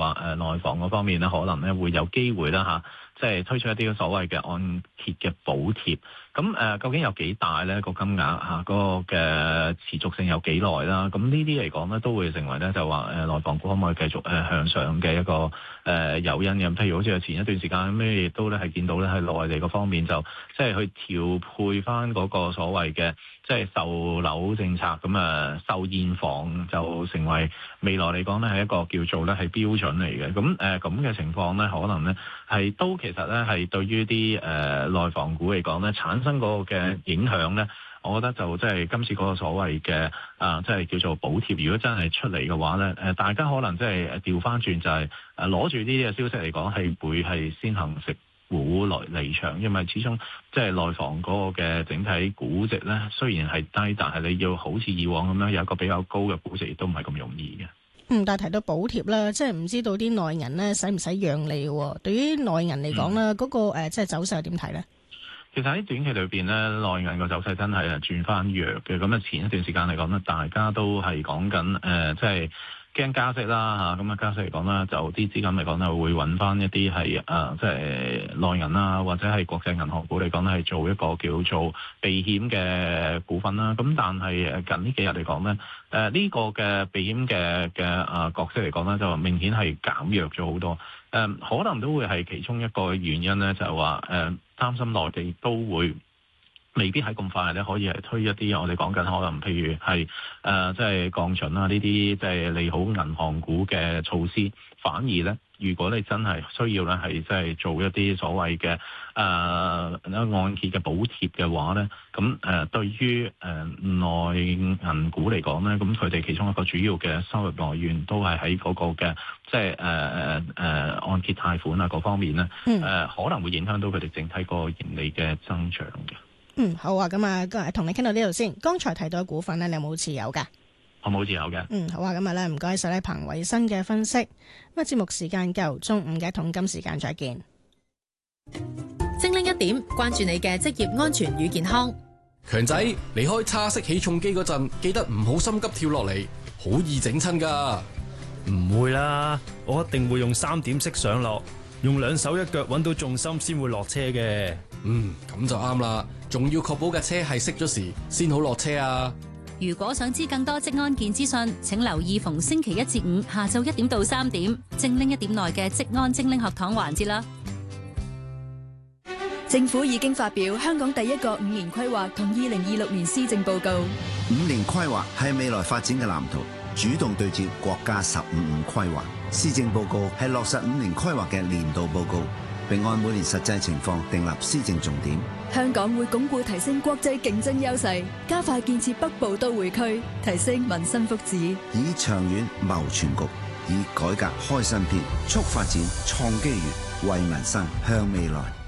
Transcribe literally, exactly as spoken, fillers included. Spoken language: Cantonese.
話誒內房嗰方面咧，可能咧會有機會啦嚇，即係推出一啲所謂嘅按揭嘅補貼。咁誒、呃，究竟有幾大咧個金額嚇？嗰、嗰個嘅持續性有幾耐啦？咁呢啲嚟講咧，都會成為咧就話誒內房股可唔可以繼續誒向上嘅一個誒、呃、誘因嘅。譬如好似前一段時間咁，亦都咧係見到咧喺內地嗰方面就即係去調配翻嗰個所謂嘅即係售樓政策，咁啊售現房就成為未來嚟講咧係一個叫做咧係標準嚟嘅。咁誒咁嘅情況咧，可能咧係都其實咧係對於啲誒內房股嚟講咧產生嗰個嘅影響咧，我覺得就即係今次嗰個所謂嘅啊，即係叫做補貼，如果真係出嚟嘅話咧，誒大家可能即係調翻轉就係誒攞住呢啲嘅消息嚟講，係會係先行食股來離場，因為始終即係內房嗰個嘅整體估值咧，雖然係低，但係你要好似以往咁樣有一個比較高嘅估值，亦都唔係咁容易嘅。 嗯，但係提到補貼啦，即係唔知道啲內銀咧使唔使讓利喎？對於內銀嚟講咧，嗰、嗯那個、呃、即係走勢點睇咧？ 其實喺短期裏邊咧，內銀個走勢真係誒轉翻弱嘅。咁啊，前一段時間嚟講咧，大家都係講緊誒，即係驚加息啦嚇。咁啊，加息嚟講咧，就啲資金嚟講咧，會揾翻一啲係誒，即係內銀啊，或者係國際銀行股嚟講咧，係做一個叫做避險嘅股份啦。咁但係誒近呢幾日嚟講咧，誒、呃、呢、這個嘅避險嘅嘅啊角色嚟講咧，就明顯係減弱咗好多。誒、呃、可能都會係其中一個原因咧，就係話誒擔心內地都會未必喺咁快咧，可以係推一啲我哋講緊可能譬如係誒即係降準啊呢啲即係利好銀行股嘅措施，反而咧如果你真係需要咧係即係做一啲所謂嘅誒按揭嘅補貼嘅話咧，咁誒、呃、對於誒、呃、內銀股嚟講咧，咁佢哋其中一個主要嘅收入來源都係喺嗰個嘅即係誒誒誒按揭貸款啊嗰方面咧，誒、嗯呃、可能會影響到佢哋整體個盈利嘅增長嘅。 嗯，好啊，咁啊，今日同你傾到呢度先。剛才提到嘅股份咧，你有冇持有噶？ 我冇持有嘅。 嗯，好啊，咁啊咧，唔該晒咧，彭偉新嘅分析。咁啊，節目時間夠，中午嘅同金時間再見。 精靈一點，關注你嘅職業安全與健康。 強仔，離開叉式起重機嗰陣，記得唔好心急跳落嚟，好易整親噶。 唔會啦，我一定會用三點式上落，用兩手一腳揾到重心先會落車嘅。 嗯，咁就啱啦，仲要確保架車係熄咗時先好落車啊！ 如果想知更多職安健資訊，請留意逢星期一至五下晝一點到三點，精靈一點內嘅職安精靈學堂環節啦。 政府已經發表香港第一個五年規劃同二零二六年施政報告。 五年規劃係未來發展嘅藍圖，主動對接國家十五五規劃。施政報告係落實五年規劃嘅年度報告，並按每年實際情況訂立施政重點。 香港會鞏固提升國際競爭優勢，加快建設北部都會區，提升民生福祉， 以長遠謀全局，以改革開新篇，促發展創機遇，為民生向未來。